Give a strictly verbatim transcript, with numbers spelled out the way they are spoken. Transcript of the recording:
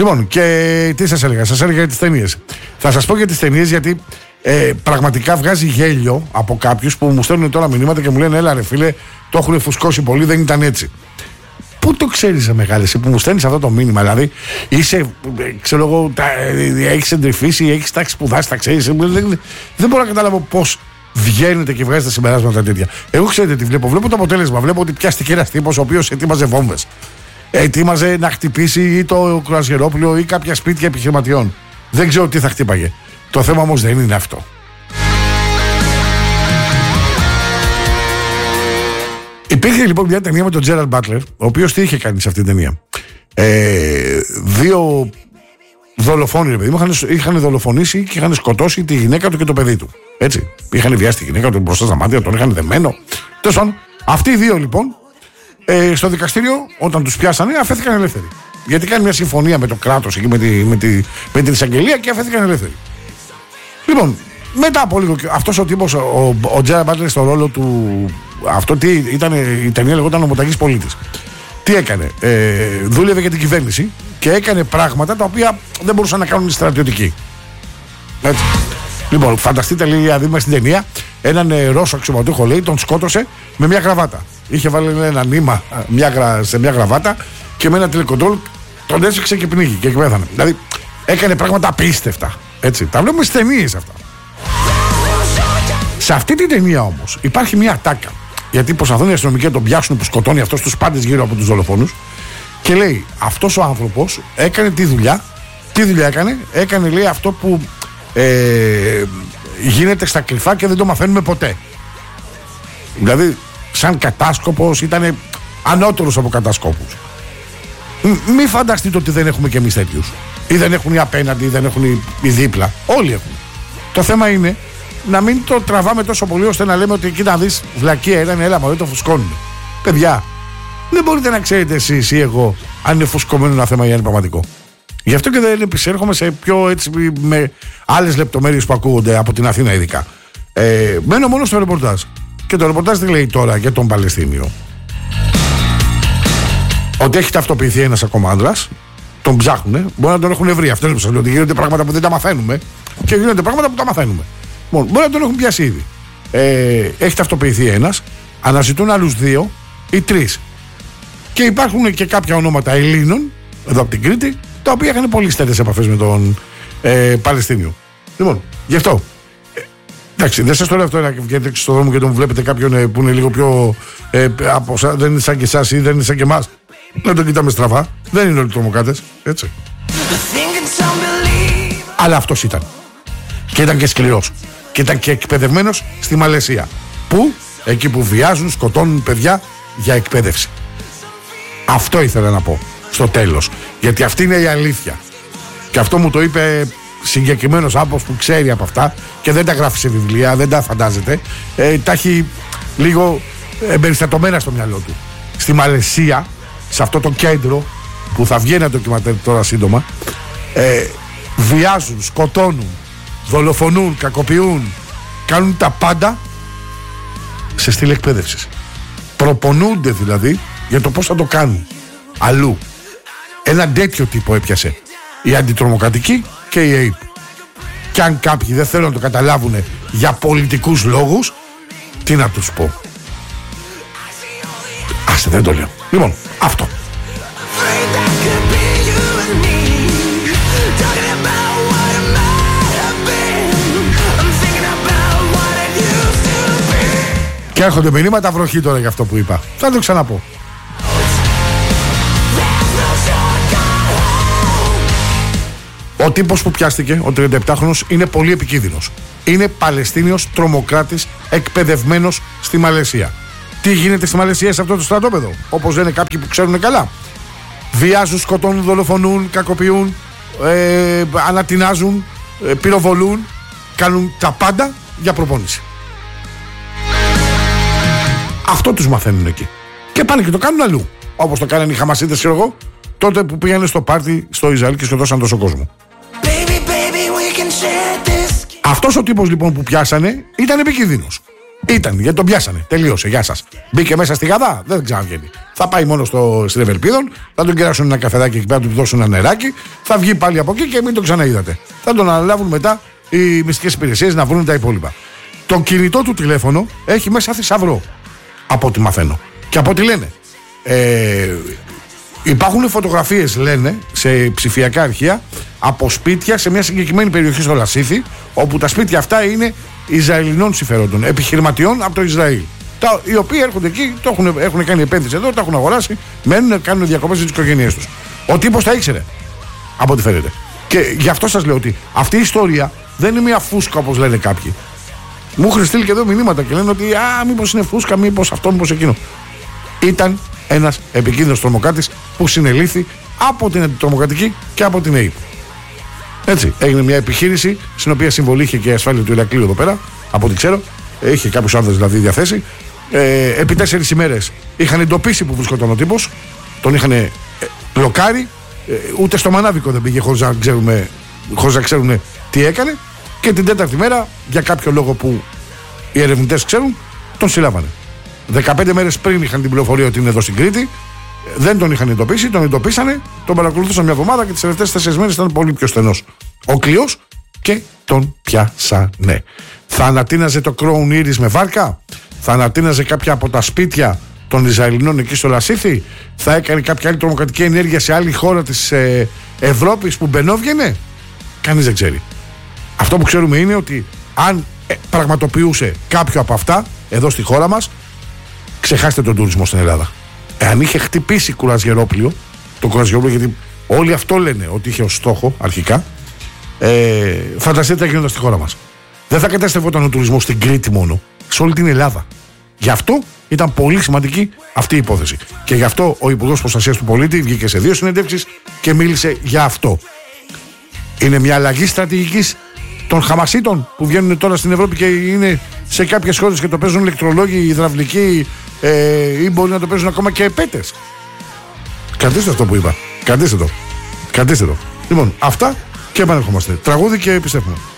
Λοιπόν, και τι σας έλεγα, σας έλεγα για τις ταινίες. Θα σας πω για τις ταινίες γιατί ε, πραγματικά βγάζει γέλιο από κάποιους που μου στέλνουν τώρα μηνύματα και μου λένε έλα ρε φίλε, το έχουν φουσκώσει πολύ, δεν ήταν έτσι. Πού το ξέρεις μεγάλε, εσύ που μου στέλνεις αυτό το μήνυμα, δηλαδή είσαι, ξέρω εγώ, έχεις εντρυφήσει, έχεις τάξει σπουδάσει, τα ξέρεις, δεν, δεν μπορώ να καταλάβω πώς βγαίνετε και βγάζετε συμπεράσματα τέτοια. Εγώ ξέρετε τι βλέπω, βλέπω το αποτέλεσμα, βλέπω ότι πιάστηκε ένας τύπος ο οποίος ετοίμαζε βόμβες. Ετοίμαζε να χτυπήσει ή το κρουαζιερόπλαιο ή κάποια σπίτια επιχειρηματιών. Δεν ξέρω τι θα χτύπαγε. Το θέμα όμως δεν είναι αυτό. Υπήρχε λοιπόν μια ταινία με τον Τζέραλντ Μπάτλερ, ο οποίος τι είχε κάνει σε αυτή την ταινία. Ε, δύο δολοφόνοι, παιδί μου, είχαν, είχαν δολοφονήσει και είχαν σκοτώσει τη γυναίκα του και το παιδί του. Έτσι. Είχαν βιάσει τη γυναίκα του μπροστά στα μάτια, τον είχαν δεμένο. Τέλος πάντων, αυτοί οι δύο λοιπόν, ε, στο δικαστήριο, όταν τους πιάσανε, αφέθηκαν ελεύθεροι. Γιατί κάνει μια συμφωνία με το κράτος εκεί, με, τη, με, τη, με την εισαγγελία και αφέθηκαν ελεύθεροι. Λοιπόν, μετά από λίγο, αυτός ο τύπος, ο, ο Τζέραλντ Μπάτλερ, στο ρόλο του. Αυτό τι ήταν, η ταινία λεγόταν Ο Μοταγής Πολίτης. Τι έκανε, ε, δούλευε για την κυβέρνηση και έκανε πράγματα τα οποία δεν μπορούσαν να κάνουν οι στρατιωτικοί. Έτσι. Λοιπόν, φανταστείτε δηλαδή μέσα στην ταινία έναν ε, Ρώσο αξιωματούχο, λέει, τον σκότωσε με μια γραβάτα. Είχε βάλει ένα νήμα μια, σε μια γραβάτα και με ένα τηλεκοντρόλ τον έσφιξε και πνίγηκε και πέθανε. Δηλαδή έκανε πράγματα απίστευτα. Έτσι. Τα βλέπουμε στις ταινίες αυτά. Σε αυτή την ταινία όμως υπάρχει μια ατάκα. Γιατί προσπαθούν οι αστυνομικοί να τον πιάσουν που σκοτώνει αυτός τους πάντες γύρω από τους δολοφόνους. Και λέει, αυτός ο άνθρωπος έκανε τη δουλειά. Τι δουλειά έκανε, έκανε λέει αυτό που ε, γίνεται στα κρυφά και δεν το μαθαίνουμε ποτέ. Δηλαδή, σαν κατάσκοπος ήταν ανώτερος από κατασκόπους. Μη φανταστείτε ότι δεν έχουμε και εμείς τέτοιους. Ή δεν έχουν οι απέναντι, ή δεν έχουν οι δίπλα. Όλοι έχουν. Το θέμα είναι να μην το τραβάμε τόσο πολύ ώστε να λέμε ότι εκεί να δεις βλακία ήταν, έλα μα δεν το φουσκώνουν. Παιδιά, δεν μπορείτε να ξέρετε εσείς ή εγώ αν είναι φουσκωμένο ένα θέμα ή αν είναι πραγματικό. Γι' αυτό και δεν επισέρχομαι σε πιο έτσι με άλλες λεπτομέρειες που ακούγονται από την Αθήνα ειδικά. Ε, μένω μόνο στο ρεπορτάζ. Και το ρεπορτάζ τι λέει τώρα για τον Παλαιστίνιο. Ότι έχει ταυτοποιηθεί ένας ακόμα άντρας, τον ψάχνουνε, μπορεί να τον έχουν βρει. Αυτό είναι που σας λέω, ότι γίνονται πράγματα που δεν τα μαθαίνουμε και γίνονται πράγματα που τα μαθαίνουμε. Μόνο, μπορεί να τον έχουν πιάσει ήδη. Ε, έχει ταυτοποιηθεί ένας, αναζητούν άλλους δύο ή τρεις. Και υπάρχουν και κάποια ονόματα Ελλήνων, εδώ από την Κρήτη, τα οποία είχαν πολύ στέρεες επαφές με τον ε, Παλαιστίνιο. Λοιπόν, γι' αυτό. Ε, εντάξει, δεν σας το λέω αυτό να βγαίνετε στον δρόμο και τον βλέπετε κάποιον ε, που είναι λίγο πιο ε, από εσάς, δεν είναι σαν και εσάς ή δεν είναι σαν και εμάς. Να τον κοιτάμε στραβά. Δεν είναι όλοι τρομοκράτες. Έτσι. Αλλά αυτός ήταν. Και ήταν και σκληρός. Και ήταν και εκπαιδευμένος στη Μαλαισία. Πού? Εκεί που βιάζουν, σκοτώνουν παιδιά για εκπαίδευση. Αυτό ήθελα να πω στο τέλος. Γιατί αυτή είναι η αλήθεια. Και αυτό μου το είπε συγκεκριμένος άνθρωπος που ξέρει από αυτά και δεν τα γράφει σε βιβλία, δεν τα φαντάζεται. Ε, τα έχει λίγο εμπεριστατωμένα στο μυαλό του. Στη Μαλαισία, σε αυτό το κέντρο που θα βγει ένα ντοκιματέρ τώρα σύντομα, ε, βιάζουν, σκοτώνουν, δολοφονούν, κακοποιούν, κάνουν τα πάντα σε στήλη εκπαίδευσης. Προπονούνται δηλαδή για το πώς θα το κάνουν αλλού. Ένα τέτοιο τύπο έπιασε η αντιτρομοκρατική και η ΑΕΠ. Και αν κάποιοι δεν θέλουν να το καταλάβουν για πολιτικούς λόγους, τι να τους πω. Άστε, δεν το λέω. Λοιπόν, αυτό. Και έρχονται μηνύματα βροχή τώρα για αυτό που είπα. Θα το ξαναπώ. Ο τύπος που πιάστηκε, ο τριανταεπτάχρονος, είναι πολύ επικίνδυνος. Είναι Παλαιστίνιος τρομοκράτης εκπαιδευμένος στη Μαλαισία. Τι γίνεται στη Μαλαισία σε αυτό το στρατόπεδο? Όπως λένε κάποιοι που ξέρουν καλά. Βιάζουν, σκοτώνουν, δολοφονούν, κακοποιούν, ε, ανατινάζουν, ε, πυροβολούν, κάνουν τα πάντα για προπόνηση. Αυτό τους μαθαίνουν εκεί. Και πάνε και το κάνουν αλλού. Όπως το κάνανε οι Χαμασίτες, ξέρω εγώ, τότε που πήγανε στο πάρτι στο Ισραήλ και σκοτώσαν τόσο κόσμο. Baby, baby, αυτός ο τύπος λοιπόν που πιάσανε ήταν επικίνδυνος. Ήταν, γιατί τον πιάσανε. Τελείωσε. Γεια σας. Μπήκε μέσα στη Γαδά. Δεν ξαναβγαίνει. Θα πάει μόνο στο, στην Ευελπίδων. Θα τον κεράσουν ένα καφεδάκι εκεί πέρα, του δώσουν ένα νεράκι. Θα βγει πάλι από εκεί και μην τον ξαναείδατε. Θα τον αναλάβουν μετά οι μυστικές υπηρεσίες να βρουν τα υπόλοιπα. Το κινητό του τηλέφωνο έχει μέσα θησαυρό. Από ό,τι μαθαίνω. Και από ό,τι λένε. Ε, υπάρχουν φωτογραφίες, λένε, σε ψηφιακά αρχεία από σπίτια σε μια συγκεκριμένη περιοχή στο Λασίθι, όπου τα σπίτια αυτά είναι Ισραηλινών συμφερόντων, επιχειρηματιών από το Ισραήλ. Τα, οι οποίοι έρχονται εκεί, το έχουν, έχουν κάνει επένδυση εδώ, τα έχουν αγοράσει, μένουν, κάνουν διακοπές στις οικογένειές τους. Ο τύπος τα ήξερε, από ό,τι φαίνεται. Και γι' αυτό σας λέω ότι αυτή η ιστορία δεν είναι μια φούσκα όπως λένε κάποιοι. Μου έχουν στείλει και εδώ μηνύματα και λένε ότι α, μήπως είναι φούσκα, μήπως αυτό, μήπως εκείνο. Ήταν ένας επικίνδυνος τρομοκράτης που συνελήφθη από την αντιτρομοκρατική και από την ΕΕΠ. Έτσι, έγινε μια επιχείρηση στην οποία συμβολή είχε και η ασφάλεια του Ηρακλείου εδώ πέρα, από ό,τι ξέρω. Είχε κάποιους άνδρες δηλαδή διαθέσει. Ε, επί τέσσερις ημέρες είχαν εντοπίσει που βρισκόταν ο τύπος, τον είχαν ε, μπλοκάρει. Ε, ούτε στο μανάβικο δεν πήγε χωρίς να, ξέρουμε, χωρίς να ξέρουν τι έκανε. Και την τέταρτη μέρα, για κάποιο λόγο που οι ερευνητές ξέρουν, τον συλλάβανε. δεκαπέντε μέρες πριν είχαν την πληροφορία ότι είναι εδώ στην Κρήτη. Δεν τον είχαν εντοπίσει, τον εντοπίσανε, τον παρακολουθούσαν μια εβδομάδα και τις τελευταίες τέσσερις μέρες ήταν πολύ πιο στενός ο κλειός και τον πιάσανε. Θα ανατείναζε το Crown Iris με βάρκα, θα ανατείναζε κάποια από τα σπίτια των Ισραηλινών εκεί στο Λασίθι, θα έκανε κάποια άλλη τρομοκρατική ενέργεια σε άλλη χώρα της ε, Ευρώπης που μπαινόβγαινε. Κανείς δεν ξέρει. Αυτό που ξέρουμε είναι ότι αν ε, πραγματοποιούσε κάποιο από αυτά εδώ στη χώρα μας, ξεχάστε τον τουρισμό στην Ελλάδα. Εάν είχε χτυπήσει κουραζιερόπλιο, το κουραζιερόπλιο, γιατί όλοι αυτό λένε ότι είχε ως στόχο αρχικά, ε, φανταστείτε τι θα γίνονταν στη χώρα μας. Δεν θα καταστρεφόταν ο τουρισμός στην Κρήτη μόνο, σε όλη την Ελλάδα. Γι' αυτό ήταν πολύ σημαντική αυτή η υπόθεση. Και γι' αυτό ο Υπουργός Προστασίας του Πολίτη βγήκε σε δύο συνεντεύξεις και μίλησε για αυτό. Είναι μια αλλαγή στρατηγικής των Χαμασίτων που βγαίνουν τώρα στην Ευρώπη και είναι σε κάποιες χώρες και το παίζουν ηλεκτρολόγοι, υδραυλικοί ε, ή μπορεί να το παίζουν ακόμα και επέτες. Κρατήστε αυτό που είπα. Κρατήστε το. Κρατήστε το. Λοιπόν, αυτά και επανερχόμαστε. Τραγούδι και επιστρέφουμε.